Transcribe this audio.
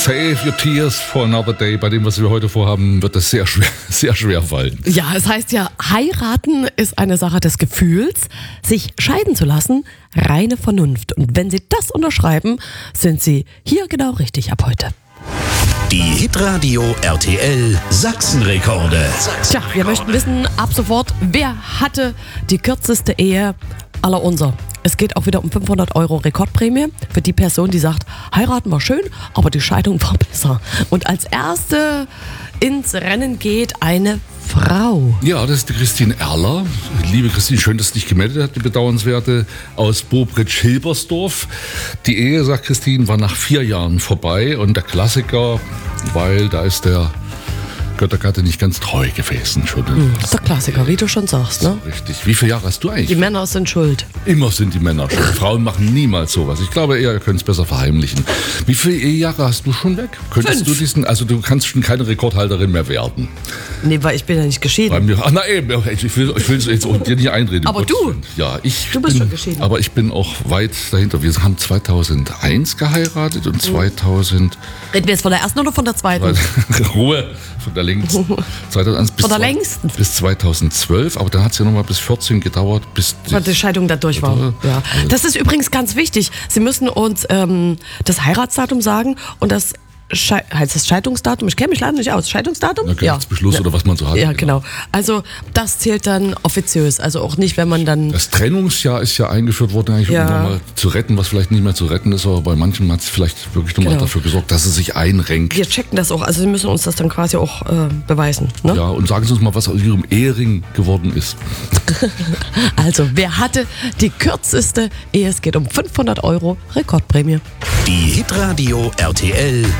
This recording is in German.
Save Your Tears for Another Day. Bei dem, was wir heute vorhaben, wird das sehr schwer fallen. Ja, es heißt ja, heiraten ist eine Sache des Gefühls, sich scheiden zu lassen, reine Vernunft. Und wenn Sie das unterschreiben, sind Sie hier genau richtig ab heute. Die Hitradio RTL Sachsenrekorde. Tja, wir möchten wissen, ab sofort, wer hatte die kürzeste Ehe aller unser? Es geht auch wieder um 500 € Rekordprämie für die Person, die sagt, heiraten war schön, aber die Scheidung war besser. Und als erste ins Rennen geht eine Frau. Ja, das ist die Christine Erler. Liebe Christine, schön, dass du dich gemeldet hast, die Bedauernswerte aus Bobritsch-Hilbersdorf. Die Ehe, sagt Christine, war nach 4 Jahren vorbei und der Klassiker, weil da ist der Göttergatte nicht ganz treu gewesen. Schon. Das ist der Klassiker, wie du schon sagst, ne? Richtig. Wie viele Jahre hast du eigentlich? Die Männer sind schuld. Immer sind die Männer schuld. Frauen machen niemals sowas. Ich glaube eher, ihr könnt es besser verheimlichen. Wie viele Ehejahre hast du schon weg? Könntest 5. du kannst schon keine Rekordhalterin mehr werden. Nee, weil ich bin ja nicht geschieden. Ich will jetzt auch dir nicht einreden. Aber du? Ja, Du bist schon geschieden. Aber ich bin auch weit dahinter. Wir haben 2001 geheiratet und 2000... Reden wir jetzt von der ersten oder von der zweiten? Ruhe, von der längsten. 2001 bis, Von der längsten? Bis 2012, aber dann hat es ja nochmal bis 14 gedauert, bis Die Scheidung da durch war. Ja. Das ist übrigens ganz wichtig. Sie müssen uns das Heiratsdatum sagen und das heißt das Scheidungsdatum? Ich kenne mich leider nicht aus. Scheidungsdatum? Gerichtsbeschluss oder was man so hat. Ja, genau. Also das zählt dann offiziös. Also auch nicht, wenn man dann... Das Trennungsjahr ist ja eingeführt worden, eigentlich, um nochmal zu retten, was vielleicht nicht mehr zu retten ist, aber bei manchen hat es vielleicht wirklich nochmal dafür gesorgt, dass es sich einrenkt. Wir checken das auch. Also Sie müssen uns das dann quasi auch beweisen. Ne? Ja, und sagen Sie uns mal, was aus Ihrem Ehering geworden ist. Also, wer hatte die kürzeste Ehe? Es geht um 500 € Rekordprämie. Die Hitradio RTL